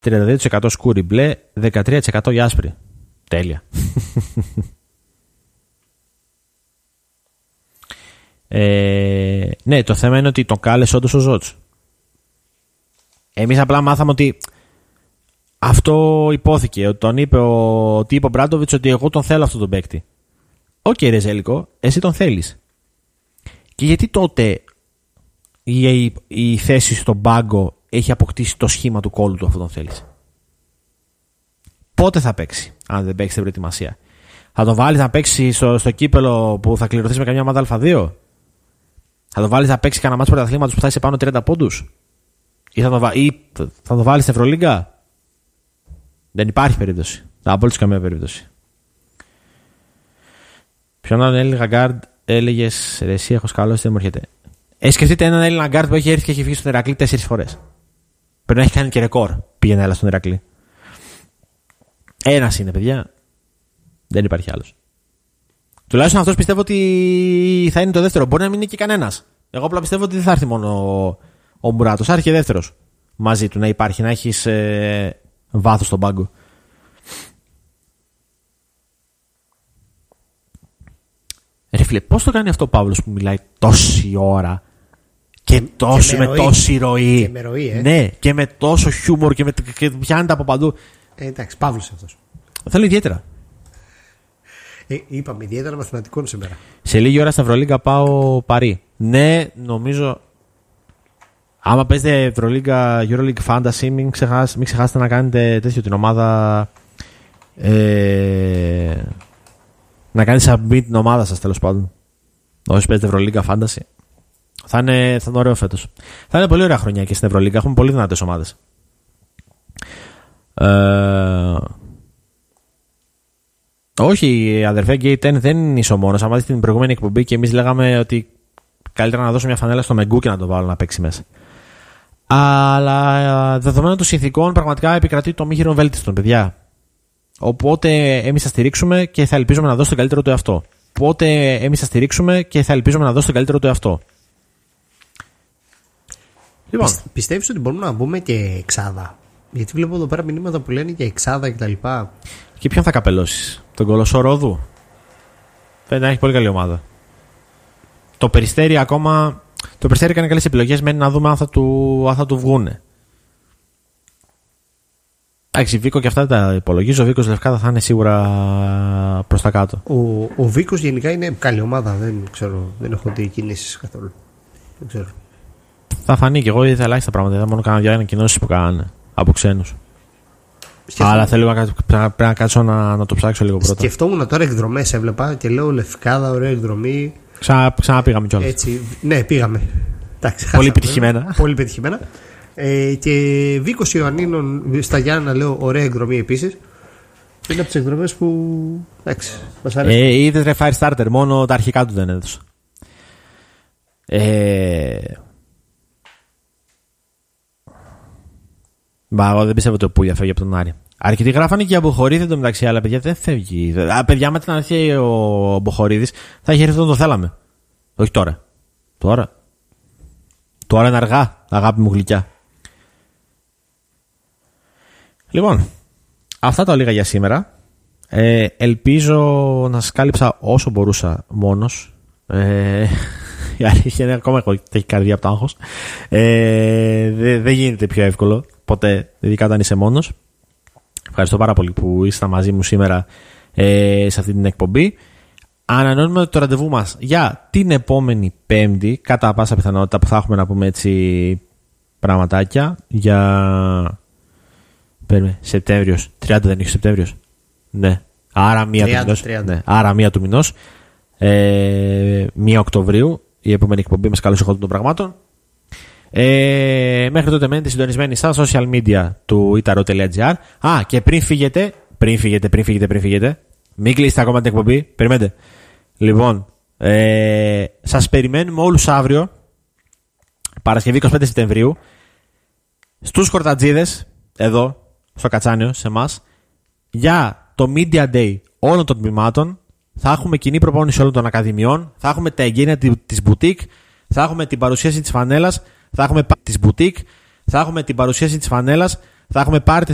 32% σκούρι μπλε, 13% η άσπρη. Τέλεια. Ναι, το θέμα είναι ότι τον κάλεσε όντως ο Ζότς. Εμείς απλά μάθαμε ότι αυτό υπόθηκε. Ότι τον είπε ο Μπράντοβιτς ότι εγώ τον θέλω αυτόν τον παίκτη. Οκ, ρε Ζέλικο, εσύ τον θέλεις. Και γιατί τότε η θέση στον πάγκο έχει αποκτήσει το σχήμα του κόλου του, αφού τον θέλεις? Πότε θα παίξει, αν δεν παίξει την προετοιμασία? Θα τον βάλεις να παίξει στο κύπελο που θα κληρωθείς με καμιά ομάδα Α2? Θα τον βάλεις να παίξει κανένα μάτσο πρωταθλήματος που θα είσαι πάνω 30 πόντους? Ή θα τον βάλεις στην Ευρωλίγκα? Δεν υπάρχει περίπτωση. Απόλυτος καμία περίπτωση. Ποιον άλλον Έλληνα γκάρντ έλεγες? Εσύ έχω σκαλώσει, δεν μου έρχεται. Σκεφτείτε έναν Έλληνα γκάρντ που έχει έρθει και έχει βγει στον Ηρακλή 4 φορές. Πρέπει να έχει κάνει και ρεκόρ. Πήγαινε έλα στον Ηρακλή. Ένας είναι, παιδιά. Δεν υπάρχει άλλος. Τουλάχιστον αυτός πιστεύω ότι θα είναι το δεύτερο. Μπορεί να μην είναι και κανένας. Εγώ απλά πιστεύω ότι δεν θα έρθει μόνο ο Μουράτος. Θα έρθει και δεύτερος μαζί του να υπάρχει, να έχεις βάθος στον πάγκο. Ρε φίλε, πώς το κάνει αυτό ο Παύλος που μιλάει τόση ώρα και με τόση ροή? Και με ροή, Ναι, και με τόσο χιούμορ και πιάνεται από παντού. Εντάξει, Παύλος αυτός. Θέλω ιδιαίτερα. Είπαμε ιδιαίτερα μαθηματικών σήμερα. Σε λίγη ώρα στα Ευρωλίγκα πάω Παρί. Ναι, νομίζω. Άμα παίζετε Ευρωλίγκα, Euroleague Fantasy, μην ξεχάσετε να κάνετε τέτοιο την ομάδα. Να κάνετε submit την ομάδα σας, τέλος πάντων. Όσοι παίζετε Ευρωλίγκα Fantasy. Θα είναι ωραίο φέτος. Θα είναι πολύ ωραία χρονιά και στην Ευρωλίγκα. Έχουμε πολύ δυνατές ομάδες. Όχι, αδερφέ, Gate 10 δεν είσαι ο μόνος. Αν δείτε την προηγούμενη εκπομπή και εμείς λέγαμε ότι καλύτερα να δώσω μια φανέλα στο Μεγκού και να το βάλω να παίξει μέσα. Αλλά δεδομένων των συνθηκών, πραγματικά επικρατεί το μη χειρον βέλτιστον, παιδιά. Οπότε εμείς θα στηρίξουμε και θα ελπίζουμε να δώσει τον καλύτερο του εαυτό. Λοιπόν. Πιστεύεις ότι μπορούμε να μπούμε και εξάδα? Γιατί βλέπω εδώ πέρα μηνύματα που λένε και εξάδα κτλ. Και ποιον θα καπελώσεις? Τον Κολοσσό Ρόδου? Φαίνεται να έχει πολύ καλή ομάδα. Το Περιστέρι ακόμα. Το Περιστέρι κάνει καλές επιλογές. Μένει να δούμε αν θα του βγούνε. Εντάξει, Βίκο και αυτά τα υπολογίζω. Ο Βίκος Λευκάδα θα είναι σίγουρα προς τα κάτω. Ο Βίκος γενικά είναι καλή ομάδα. Δεν ξέρω, δεν έχω δει κινήσεις καθόλου. Δεν ξέρω. Θα φανεί και εγώ είδα ελάχιστα πράγματα. Είδα μόνο κάνα δυο ανακοινώσεις που κάνανε από ξένους. Αλλά θέλω να κάτσω να το ψάξω λίγο πρώτα. Σκεφτόμουν τώρα εκδρομές, έβλεπα και λέω Λευκάδα, ωραία εκδρομή. Ξανά πήγαμε κιόλας. Έτσι, ναι, πήγαμε. Εντάξει, πολύ επιτυχημένα. Πολύ επιτυχημένα. Και Βίκος Ιωαννίνων στα Γιάννα, λέω, ωραία εκδρομή επίσης. Είναι από τις εκδρομές που. Εντάξει, μας αρέσει. Είδες ρε Firestarter, μόνο τα αρχικά του δεν έδωσα. Εγώ δεν πιστεύω ότι ο Πούγια φεύγει από τον Άρη. Αρκετοί γράφανε και για Μποχορίδη εντωμεταξύ, αλλά παιδιά δεν φεύγει. Παιδιά, με την αλήθεια ο Μποχορίδης θα είχε έρθει όταν το θέλαμε. Όχι τώρα. Τώρα είναι αργά, αγάπη μου γλυκιά. Λοιπόν, αυτά τα λίγα για σήμερα. Ελπίζω να σας κάλυψα όσο μπορούσα μόνος. Η αλήθεια είναι ακόμα έχω καρδιά από το άγχος. Δεν γίνεται πιο εύκολο ποτέ, ειδικά όταν είσαι μόνος. Ευχαριστώ πάρα πολύ που ήσασταν μαζί μου σήμερα σε αυτή την εκπομπή. Ανανεώνουμε το ραντεβού μας για την επόμενη Πέμπτη, κατά πάσα πιθανότητα, που θα έχουμε να πούμε έτσι πραγματάκια για Σεπτέμβριος. 30 δεν έχει Σεπτέμβριος? Ναι. Άρα 1 του μηνός. 1 Οκτωβρίου η επόμενη εκπομπή μας. Καλώς εχόντων των πραγμάτων. Μέχρι τότε μένετε συντονισμένοι στα social media του itaro.gr. Και πριν φύγετε, μην κλείσετε ακόμα την εκπομπή. Περιμένετε. Λοιπόν, σας περιμένουμε όλους αύριο, Παρασκευή 25 Σεπτεμβρίου, στους Χορτατζίδες, εδώ στο Κατσάνιο, σε εμάς, για το Media Day όλων των τμήματων. Θα έχουμε κοινή προπόνηση όλων των ακαδημιών, θα έχουμε τα εγγένεια της boutique, θα έχουμε την παρουσίαση της φανέλας, θα έχουμε πάρτι